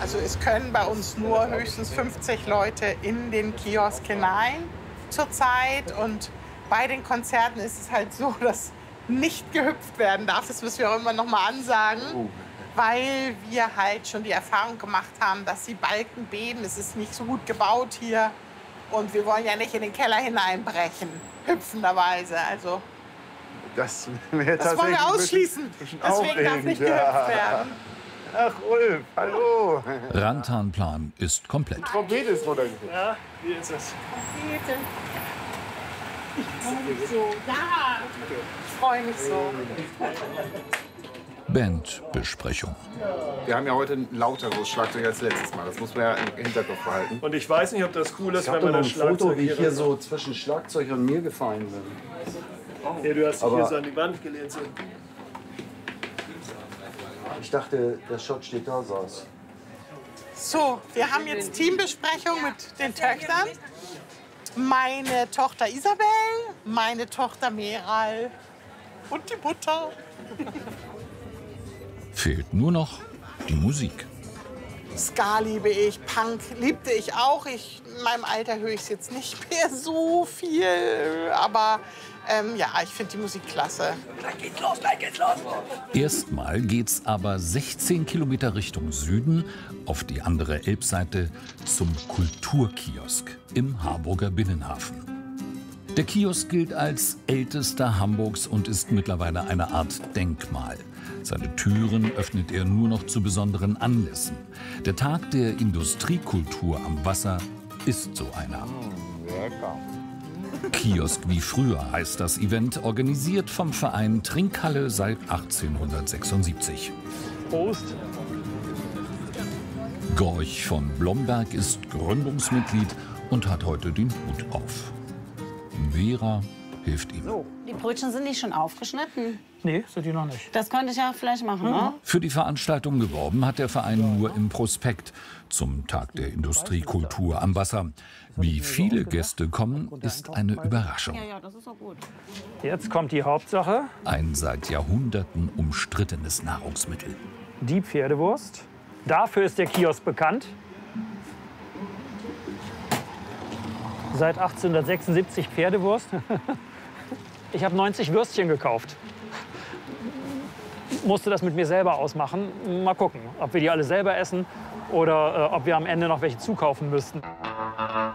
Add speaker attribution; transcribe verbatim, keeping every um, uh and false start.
Speaker 1: Also es können bei uns nur höchstens fünfzig Leute in den Kiosk hinein zurzeit. Und bei den Konzerten ist es halt so, dass nicht gehüpft werden darf. Das müssen wir auch immer noch mal ansagen, oh. weil wir halt schon die Erfahrung gemacht haben, dass die Balken beben. Es ist nicht so gut gebaut hier. Und wir wollen ja nicht in den Keller hineinbrechen, hüpfenderweise. Also
Speaker 2: das wäre
Speaker 1: das wollen wir ausschließen. Deswegen darf nicht gehüpft ja. werden.
Speaker 2: Ach, Ulf, hallo.
Speaker 3: Rantanplan ist komplett.
Speaker 2: Die Trompete ist runtergefallen.
Speaker 4: Ja, wie ist das?
Speaker 1: Trompete. Ich freue mich so. Ja, ich freue mich so.
Speaker 3: Bandbesprechung.
Speaker 2: Wir haben ja heute ein lauteres Schlagzeug als letztes Mal. Das muss man ja im Hinterkopf behalten.
Speaker 4: Und ich weiß nicht, ob das cool ist,
Speaker 5: ich
Speaker 4: wenn man das
Speaker 5: ein Foto,
Speaker 4: Schlagzeug
Speaker 5: wie ich hier
Speaker 4: so
Speaker 5: so zwischen Schlagzeug und mir gefallen bin.
Speaker 4: Oh. Ja, du hast dich
Speaker 5: Aber
Speaker 4: hier so an die Wand gelehnt. So.
Speaker 5: Ich dachte, der Shot steht da, saß.
Speaker 1: So, wir haben jetzt Teambesprechung mit den Töchtern. Meine Tochter Isabel, meine Tochter Meral und die Mutter.
Speaker 3: Fehlt nur noch die Musik.
Speaker 1: Ska liebe ich, Punk liebte ich auch. Ich, in meinem Alter höre ich es jetzt nicht mehr so viel, aber ähm, ja, ich finde die Musik klasse.
Speaker 4: Gleich geht's los, gleich geht's los.
Speaker 3: Erstmal geht's aber sechzehn Kilometer Richtung Süden auf die andere Elbseite zum Kulturkiosk im Harburger Binnenhafen. Der Kiosk gilt als ältester Hamburgs und ist mittlerweile eine Art Denkmal. Seine Türen öffnet er nur noch zu besonderen Anlässen. Der Tag der Industriekultur am Wasser ist so einer. Kiosk wie früher heißt das Event, organisiert vom Verein Trinkhalle seit achtzehnhundertsechsundsiebzig.
Speaker 4: Prost!
Speaker 3: Gorch von Blomberg ist Gründungsmitglied und hat heute den Hut auf. Vera hilft ihm.
Speaker 6: Die Brötchen sind nicht schon aufgeschnitten?
Speaker 7: Nee, sind die noch nicht.
Speaker 6: Das könnte ich ja vielleicht machen, ne?
Speaker 3: Für die Veranstaltung geworben hat der Verein nur im Prospekt zum Tag der Industriekultur am Wasser. Wie viele Gäste kommen, ist eine Überraschung.
Speaker 6: Ja, ja, das ist auch gut.
Speaker 7: Jetzt kommt die Hauptsache.
Speaker 3: Ein seit Jahrhunderten umstrittenes Nahrungsmittel.
Speaker 7: Die Pferdewurst. Dafür ist der Kiosk bekannt. Seit achtzehnhundertsechsundsiebzig Pferdewurst. Ich habe neunzig Würstchen gekauft. Musste das mit mir selber ausmachen. Mal gucken, ob wir die alle selber essen oder äh, ob wir am Ende noch welche zukaufen müssten.